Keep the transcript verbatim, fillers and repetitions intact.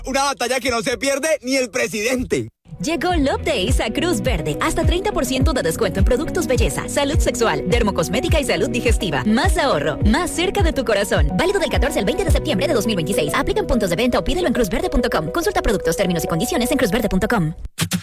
Una batalla que no se pierde ni el presidente. Llegó Love Days a Cruz Verde. Hasta treinta por ciento de descuento en productos belleza, salud sexual, dermocosmética y salud digestiva. Más ahorro, más cerca de tu corazón. Válido del catorce al veinte de septiembre de dos mil veintiséis. Aplican puntos de venta o pídelo en cruz verde punto com. Consulta productos, términos y condiciones en cruz verde punto com.